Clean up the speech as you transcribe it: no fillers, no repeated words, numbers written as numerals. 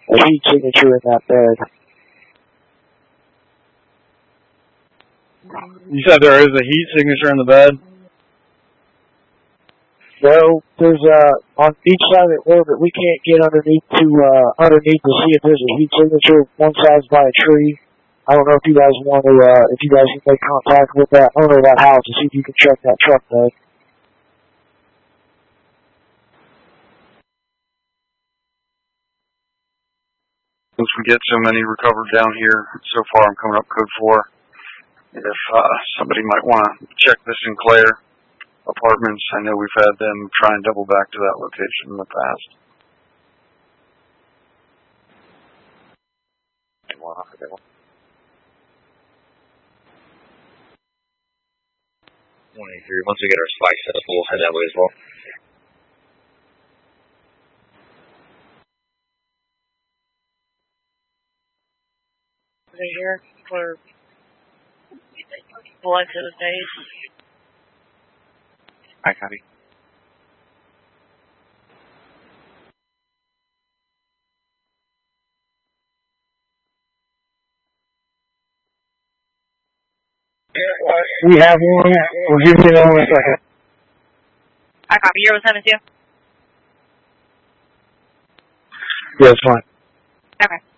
a heat signature in that bed. You said there is a heat signature in the bed? Well, there's on each side of the orbit, we can't get underneath to see if there's a heat signature. One side's by a tree. I don't know if you guys want to, if you guys can make contact with that owner of that house to see if you can check that truck bed. Once we get so many recovered down here, so far I'm coming up code 4. If somebody might want to check the Sinclair apartments, I know we've had them try and double back to that location in the past. Once we get our spike set up, we'll head that way as well. Right here for the lights of the stage. I copy. We have one. We'll give you that in a second. I copy. You're with 72? Yeah, it's fine. Okay.